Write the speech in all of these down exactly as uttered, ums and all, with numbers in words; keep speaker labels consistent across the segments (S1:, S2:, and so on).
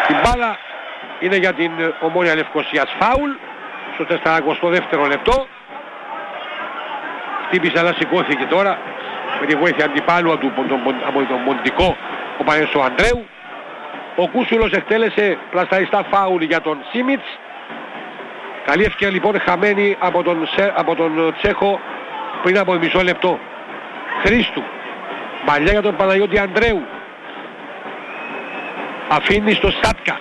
S1: Η μπάλα είναι για την Ομόνοια Λευκωσίας, φάουλ στο τεσσαρακοστό δεύτερο λεπτό. Χτύπησε αλλά σηκώθηκε τώρα με τη βοήθεια αντιπάλου από τον, τον Μοντικό, ο Παναγιώτης ο Ανδρέου. Ο Κούσουλος εκτέλεσε πλασταριστά φάουλ για τον Σίμιτς. Καλή ευκαιρία λοιπόν χαμένη από τον, από τον Τσέχο πριν από μισό λεπτό. Χρήστου, παλιά για τον Παναγιώτη Ανδρέου. Αφήνει στο Σάτκα.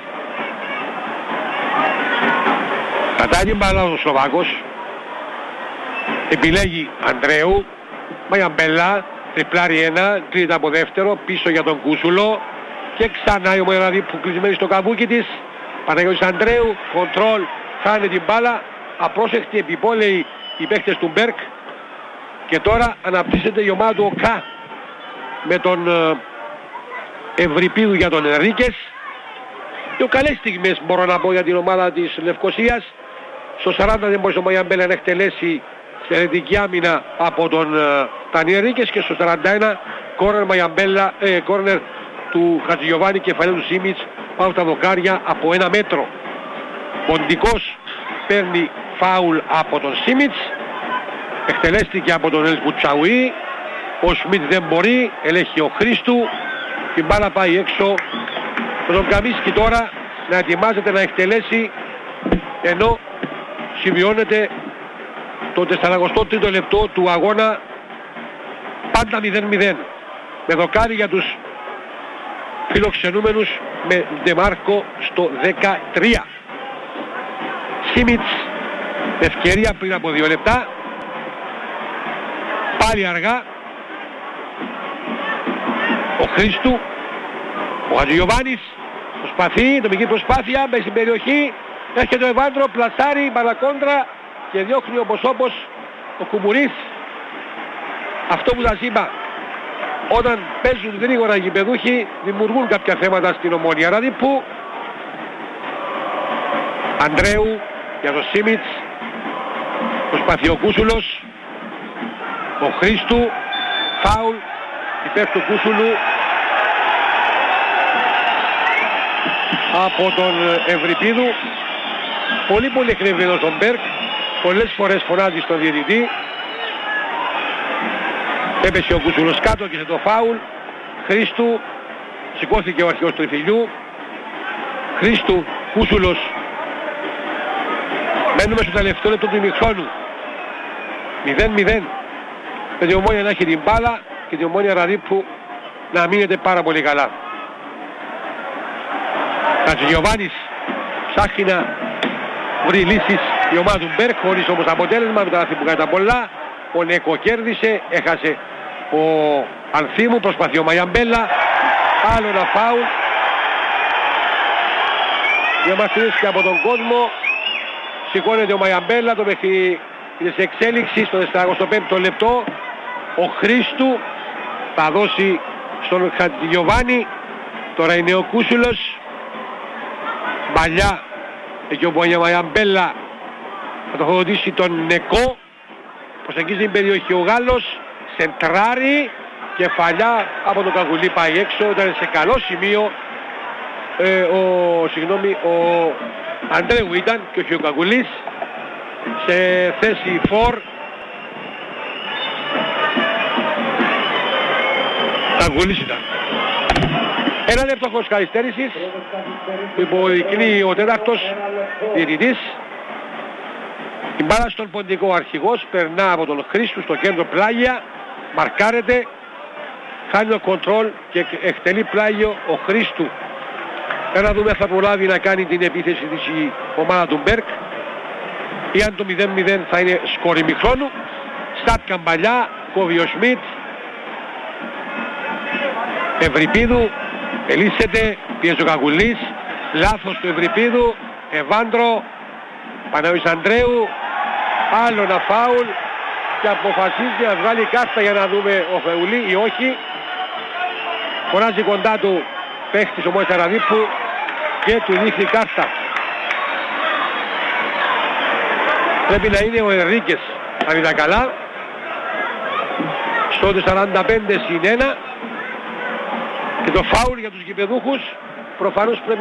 S1: Κατάει την μπάλα ο Σλοβάκος. Επιλέγει Ανδρέου. Μαγιαμπέλα, τριπλάρει ένα, τρίτα από δεύτερο, πίσω για τον Κούσουλο. Και ξανά η Ομόνοια που κλεισμένη στο καβούκι της. Παναγιώτης Ανδρέου, κοντρόλ, χάνει την μπάλα. Απρόσεκτη επιπόλαιοι οι παίκτες του Μπέρκ. Και τώρα αναπτύσσεται η ομάδα του ΟΚΑ με τον Ευρυπίδου για τον Ενρίκες. Δύο καλές στιγμές μπορώ να πω για την ομάδα της Λευκωσίας. Στο σαράντα δεν μπορούσε ο Μαγιαμπέλα να εκτελέσει σε αιρετική άμυνα από τον Τανιερίκες και στο σαράντα ένα κόρνερ Μαγιαμπέλα, ε, κόρνερ του Χατζηγιοβάνη, κεφαλαίου του Σίμιτς πάνω από τα δοκάρια από ένα μέτρο. Μοντικός παίρνει φάουλ από τον Σίμιτς, εκτελέστηκε από τον Ελσμπουτσαουί. Ο Σμιτ δεν μπορεί, ελέγχει ο Χρήστου, την μπάλα πάει έξω. Τον Καμίσκι τώρα να ετοιμάζεται να εκτελέσει, ενώ σημειώνεται το τεσσαρακοστό τρίτο λεπτό του αγώνα πάντα μηδέν μηδέν. Με δοκάρι για τους φιλοξενούμενους με Ντεμάρκο στο δεκατρία. Σίμιτς, ευκαιρία πριν από δύο λεπτά. Πάλι αργά. Ο Χρήστου, ο Χατζηγιοβάνης προσπαθεί, νομική προσπάθεια, μέσα στην περιοχή. Έρχεται ο Ευάντρο, πλασάρει, μπαλακόντρα και διώχνει όπως όπως ο Κουμουρίς. Αυτό που σας είπα, όταν παίζουν γρήγορα οι γηπεδούχοι δημιουργούν κάποια θέματα στην Ομόνοια. Δηλαδή που Ανδρέου για τον Σίμιτς, προσπαθεί ο Κούσουλος, ο Χρήστου, φάουλ υπέρ του Κούσουλου από τον Ευρυπίδου. Πολύ πολύ εκνευρισμένος τον Μπέρκ, πολλές φορές φωνάζει στον διαιτητή. Έπεσε ο Κούσουλος κάτω και σε το φάουλ. Χρήστου, σηκώθηκε ο αρχηγός του Ιφιλιού. Χρήστου, Κούσουλος. Μένουμε στο τελευταίο λεπτό του ημιχρόνου. μηδέν μηδέν. Με την Ομόνοια να έχει την μπάλα και την Ομόνοια Ραδίππου να μείνεται πάρα πολύ καλά. Χατζηγιοβάνης ψάχνει να βρει λύσεις η ομάδα του Μπέρκ, χωρίς όμως αποτέλεσμα, με τα λάθη που κάνει τα πολλά. Ο Νέκο κέρδισε, έχασε ο Ανθίμου, προσπαθεί ο Μαγιαμπέλα, άλλο ένα φάουλ. Διαμαρτυρήθηκε από τον κόσμο, σηκώνεται ο Μαγιαμπέλα, το μέχρι είναι σε εξέλιξη στο τεσσαρακοστό πέμπτο λεπτό. Ο Χρήστου θα δώσει στον Χατζηγιοβάνη, τώρα είναι ο Κούσουλος. Παλιά εκεί ο Μαγιαμπέλα θα το χωροτήσει τον Νεκό. Προσεγγίζει την περιοχή ο Γάλλος, σεντράρει, κεφαλιά από τον Καγουλή πάει έξω, ήταν σε καλό σημείο. Ε, ο, συγγνώμη, ο Ανδρέου ήταν και όχι ο Καγουλής, σε θέση φορ. Καγουλής ήταν. Ένα λεπτό χωρίς καθυστέρησης που υποδεικνύει ο τέταρτος διαιτητής. Η μπάλα στον Ποντικό, αρχηγός περνά από τον Χρήστου στο κέντρο πλάγια, μαρκάρεται, χάνει το κοντρόλ και εκτελεί πλάγιο ο Χρήστου. Για να δούμε αν θα προλάβει να κάνει την επίθεση της η ομάδα του Μπέρκ ή αν το μηδέν μηδέν θα είναι σκορ ημιχρόνου. Στάτ Καμπαλιά, κόβει ο Σμιτ, Ευρυπίδου, ελίσσεται, πιέζει ο Καγουλής, λάθος του Ευρυπίδου, Ευάντρο, Παναγιώτης Ανδρέου, άλλο ένα φάουλ και αποφασίζει να βγάλει κάρτα για να δούμε ο Φεουλή ή όχι. Φωνάζει κοντά του παίχτης ο Μόης Αραδίππου και του δείχνει κάρτα. Πρέπει να είναι ο Ενρίκες, αν ήταν καλά. Στο σαράντα πέντε συν ένα και το φάουλ για τους γηπεδούχους προφανώς πρέπει